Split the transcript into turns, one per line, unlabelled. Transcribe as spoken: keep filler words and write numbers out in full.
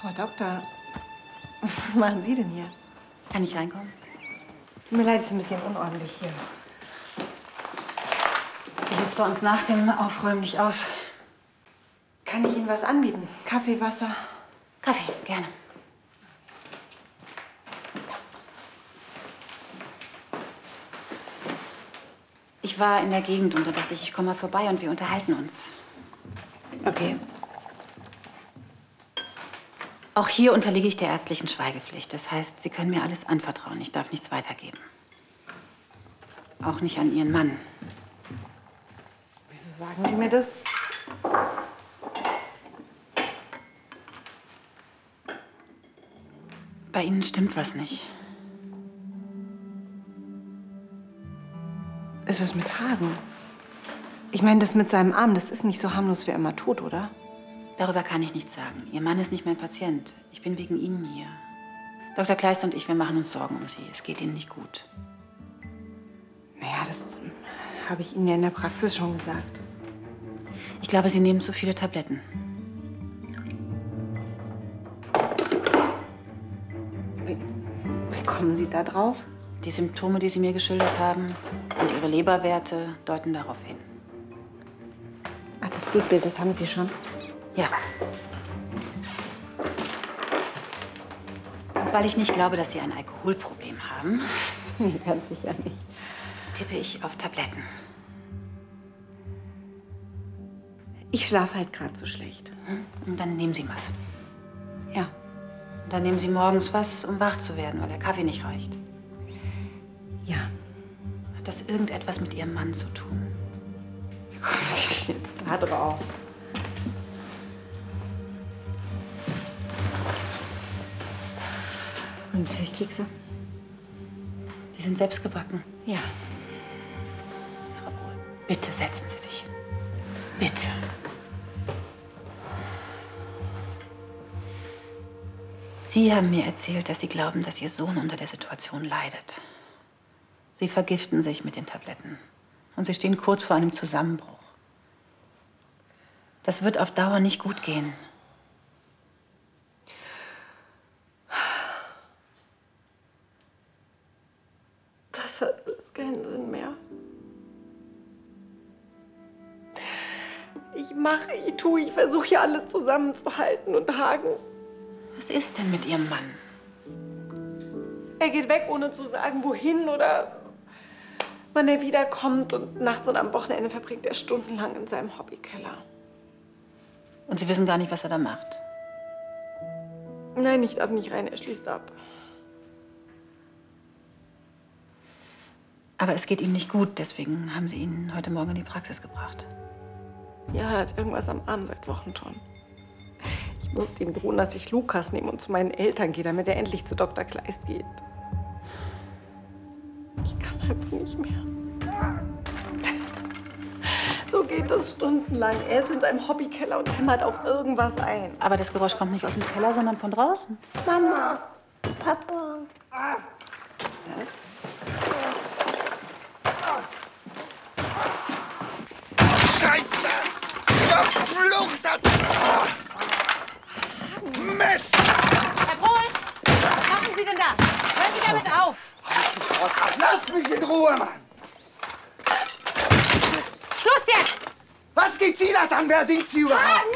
Frau Doktor, was machen Sie denn hier?
Kann ich reinkommen?
Tut mir leid, es ist ein bisschen unordentlich hier.
So sieht's bei uns nach dem Aufräumen nicht aus.
Kann ich Ihnen was anbieten? Kaffee, Wasser?
Kaffee, gerne. Ich war in der Gegend und da dachte ich, ich komme mal vorbei und wir unterhalten uns.
Okay.
Auch hier unterliege ich der ärztlichen Schweigepflicht. Das heißt, Sie können mir alles anvertrauen. Ich darf nichts weitergeben. Auch nicht an Ihren Mann.
Wieso sagen Sie mir das?
Bei Ihnen stimmt was nicht.
Ist was mit Hagen? Ich meine, das mit seinem Arm, das ist nicht so harmlos wie immer tot, oder?
Darüber kann ich nichts sagen. Ihr Mann ist nicht mein Patient. Ich bin wegen Ihnen hier. Doktor Kleist und ich, wir machen uns Sorgen um Sie. Es geht Ihnen nicht gut.
Naja, das habe ich Ihnen ja in der Praxis schon gesagt.
Ich glaube, Sie nehmen zu viele Tabletten.
Wie, wie kommen Sie da drauf?
Die Symptome, die Sie mir geschildert haben und Ihre Leberwerte deuten darauf hin.
Ach, das Blutbild, das haben Sie schon?
Ja. Und weil ich nicht glaube, dass Sie ein Alkoholproblem haben,
Nee, ganz sicher nicht.
tippe ich auf Tabletten.
Ich schlafe halt gerade so schlecht.
Und dann nehmen Sie was.
Ja.
Und dann nehmen Sie morgens was, um wach zu werden, weil der Kaffee nicht reicht.
Ja.
Hat das irgendetwas mit Ihrem Mann zu tun?
Wie kommen Sie jetzt da drauf?
Und vielleicht Kekse? Die sind selbst gebacken.
Ja.
Frau Bohl, bitte setzen Sie sich hin. Bitte. Sie haben mir erzählt, dass Sie glauben, dass Ihr Sohn unter der Situation leidet. Sie vergiften sich mit den Tabletten. Und Sie stehen kurz vor einem Zusammenbruch. Das wird auf Dauer nicht gut gehen.
Das hat alles keinen Sinn mehr. Ich mache, ich tue, ich versuche hier alles zusammenzuhalten und Hagen.
Was ist denn mit Ihrem Mann?
Er geht weg, ohne zu sagen, wohin oder wann er wiederkommt. Und nachts und am Wochenende verbringt er stundenlang in seinem Hobbykeller.
Und Sie wissen gar nicht, was er da macht?
Nein, ich darf nicht rein, er schließt ab.
Aber es geht ihm nicht gut, deswegen haben Sie ihn heute Morgen in die Praxis gebracht.
Ja, er hat irgendwas am Arm seit Wochen schon. Ich musste ihm drohen, dass ich Lukas nehme und zu meinen Eltern gehe, damit er endlich zu Doktor Kleist geht. Ich kann einfach nicht mehr. So geht das stundenlang. Er ist in seinem Hobbykeller und hämmert auf irgendwas ein.
Aber das Geräusch kommt nicht aus dem Keller, sondern von draußen.
Mama, Papa.
Was?
Scheiße! Verflucht das! Mist!
Herr Brohl, was machen Sie denn da? Hören Sie damit auf!
Halt sofort ab! Lasst mich in Ruhe, Mann!
Schluss jetzt!
Was geht Sie das an? Wer sind Sie überhaupt?